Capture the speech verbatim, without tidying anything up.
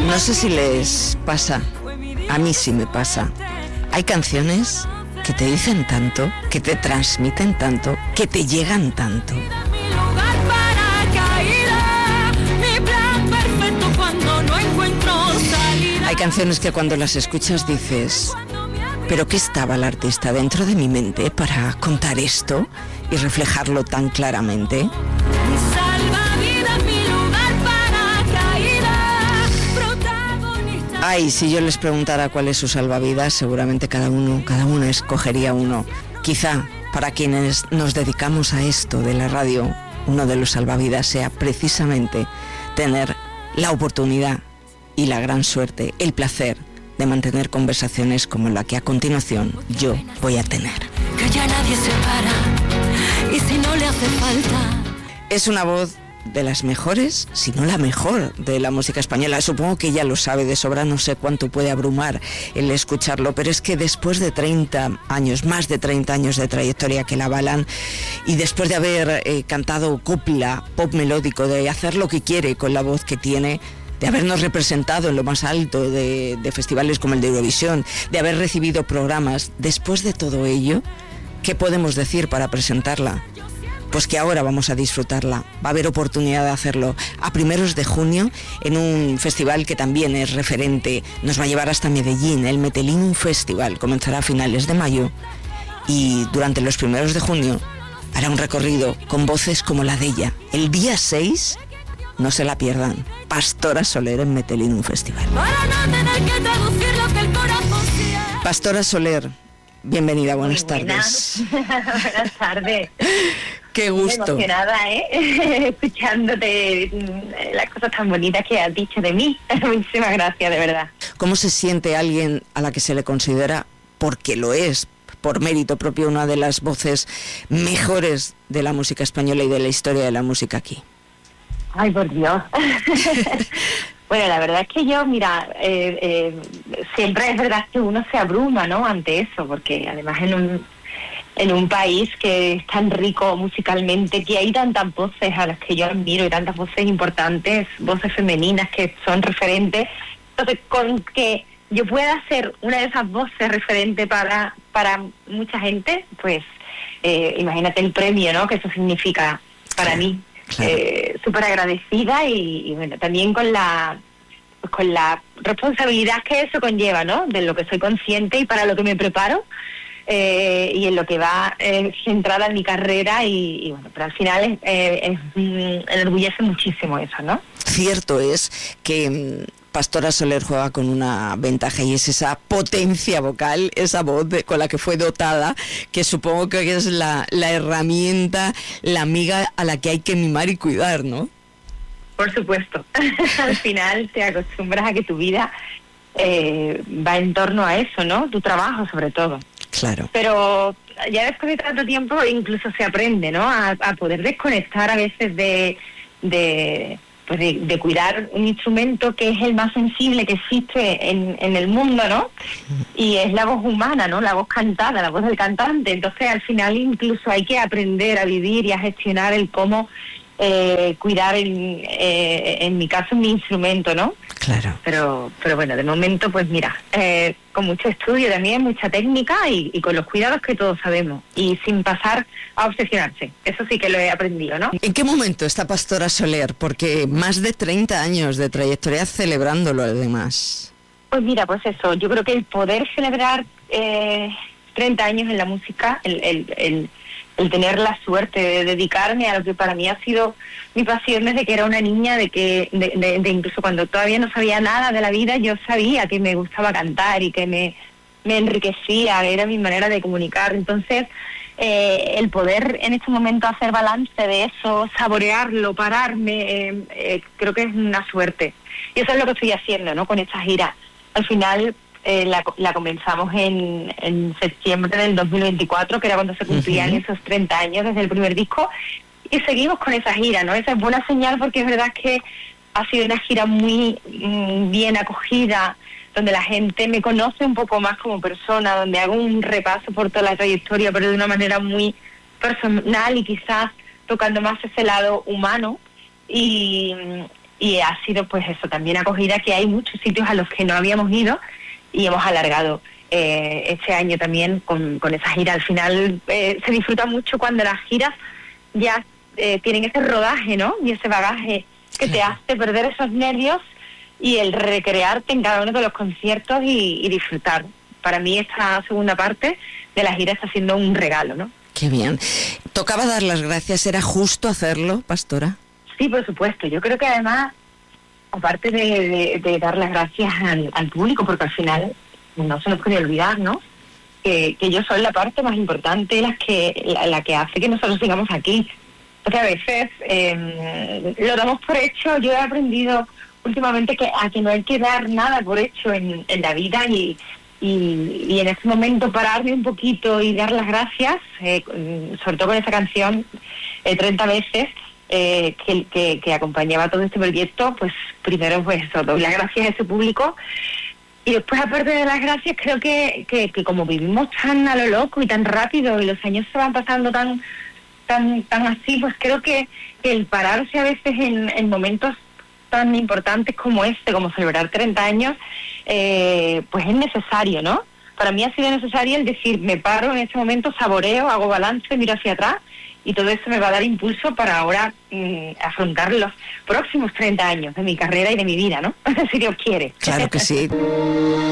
No sé si les pasa, a mí sí me pasa. Hay canciones que te dicen tanto, que te transmiten tanto, que te llegan tanto. Hay canciones que cuando las escuchas dices, ¿pero qué estaba el artista dentro de mi mente para contar esto y reflejarlo tan claramente? Ay, si yo les preguntara cuál es su salvavidas, seguramente cada uno, cada uno escogería uno. Quizá para quienes nos dedicamos a esto de la radio, uno de los salvavidas sea precisamente tener la oportunidad y la gran suerte, el placer de mantener conversaciones como la que a continuación yo voy a tener. Que ya nadie se para, y si no le hace falta. Es una voz de las mejores, si no la mejor de la música española. Supongo que ella lo sabe de sobra, no sé cuánto puede abrumar el escucharlo, pero es que después de treinta años, más de treinta años de trayectoria que la avalan, y después de haber eh, cantado copla, pop melódico, de hacer lo que quiere con la voz que tiene, de habernos representado en lo más alto de, de festivales como el de Eurovisión, de haber recibido programas, después de todo ello, ¿qué podemos decir para presentarla? Pues que ahora vamos a disfrutarla, va a haber oportunidad de hacerlo a primeros de junio en un festival que también es referente, nos va a llevar hasta Medellín, el Metelinum Festival, comenzará a finales de mayo y durante los primeros de junio hará un recorrido con voces como la de ella. El día seis, no se la pierdan, Pastora Soler en Metelinum Festival. Pastora Soler, bienvenida, buenas tardes. Buenas tardes. Qué gusto. Muy emocionada, ¿eh? Escuchándote las cosas tan bonitas que has dicho de mí. Muchísimas gracias, de verdad. ¿Cómo se siente alguien a la que se le considera, porque lo es, por mérito propio, una de las voces mejores de la música española y de la historia de la música aquí? Ay, por Dios. Bueno, la verdad es que yo, mira, eh, eh, siempre es verdad que uno se abruma, ¿no?, ante eso, porque además en un en un país que es tan rico musicalmente, que hay tantas voces a las que yo admiro y tantas voces importantes, voces femeninas que son referentes. Entonces, con que yo pueda ser una de esas voces referente para para mucha gente, pues eh, imagínate el premio, ¿no?, que eso significa para mí. Claro. Eh, súper agradecida y, y bueno, también con la pues con la responsabilidad que eso conlleva, ¿no?, de lo que soy consciente y para lo que me preparo. Eh, y en lo que va eh, centrada en mi carrera y, y bueno, pero al final es, eh, es, mm, enorgullece muchísimo eso, ¿no? Cierto es que Pastora Soler juega con una ventaja y es esa potencia vocal, esa voz de, con la que fue dotada, que supongo que es la, la herramienta, la amiga a la que hay que mimar y cuidar, ¿no? Por supuesto. Al final te acostumbras a que tu vida eh, va en torno a eso, ¿no? Tu trabajo sobre todo. Claro. Pero ya después de tanto tiempo incluso se aprende, ¿no?, a, a poder desconectar a veces de de, pues de de cuidar un instrumento que es el más sensible que existe en, en el mundo, ¿no? Y es la voz humana, ¿no?, la voz cantada, la voz del cantante. Entonces al final incluso hay que aprender a vivir y a gestionar el cómo eh, cuidar en, eh, en mi caso mi instrumento, ¿no? Claro. Pero pero bueno, de momento pues mira, eh, con mucho estudio también, mucha técnica y, y con los cuidados que todos sabemos y sin pasar a obsesionarse. Eso sí que lo he aprendido, ¿no? ¿En qué momento está Pastora Soler? Porque más de treinta años de trayectoria celebrándolo además. Pues mira, pues eso, yo creo que el poder celebrar eh, treinta años en la música, el, el, el el tener la suerte de dedicarme a lo que para mí ha sido mi pasión desde que era una niña, de que de, de, de incluso cuando todavía no sabía nada de la vida, yo sabía que me gustaba cantar y que me, me enriquecía, era mi manera de comunicar. Entonces, eh, el poder en este momento hacer balance de eso, saborearlo, pararme, eh, eh, creo que es una suerte. Y eso es lo que estoy haciendo, ¿no?, con esta gira. Al final, Eh, la, la comenzamos en, en septiembre del dos mil veinticuatro, que era cuando se cumplían uh-huh. esos treinta años desde el primer disco, y seguimos con esa gira, ¿no? Esa es buena señal porque es verdad que ha sido una gira muy mm, bien acogida, donde la gente me conoce un poco más como persona, donde hago un repaso por toda la trayectoria, pero de una manera muy personal y quizás tocando más ese lado humano. Y, y ha sido pues eso, también acogida, que hay muchos sitios a los que no habíamos ido y hemos alargado eh, este año también con, con esa gira. Al final eh, se disfruta mucho cuando las giras ya eh, tienen ese rodaje, ¿no? Y ese bagaje que te hace perder esos nervios y el recrearte en cada uno de los conciertos y, y disfrutar. Para mí esta segunda parte de la gira está siendo un regalo, ¿no? Qué bien. ¿Tocaba dar las gracias? ¿Era justo hacerlo, Pastora? Sí, por supuesto. Yo creo que además, aparte de, de, de dar las gracias al, al público, porque al final no se nos puede olvidar, ¿no? Que, que ellos son la parte más importante, las que, la, la que hace que nosotros sigamos aquí. Porque a veces eh, lo damos por hecho. Yo he aprendido últimamente que a que no hay que dar nada por hecho en, en la vida y, y, y en ese momento pararme un poquito y dar las gracias, eh, sobre todo con esa canción, eh, treinta veces, Eh, que, que, que acompañaba todo este proyecto. Pues primero pues eso, doy las gracias a ese público, y después, aparte de las gracias, creo que, que, que como vivimos tan a lo loco y tan rápido y los años se van pasando tan tan tan así, pues creo que, que el pararse a veces en, en momentos tan importantes como este, como celebrar treinta años, eh, pues es necesario, ¿no? Para mí ha sido necesario el decir, me paro en este momento, saboreo, hago balance, miro hacia atrás, y todo eso me va a dar impulso para ahora mmm, afrontar los próximos treinta años de mi carrera y de mi vida, ¿no? Si Dios quiere. Claro que sí.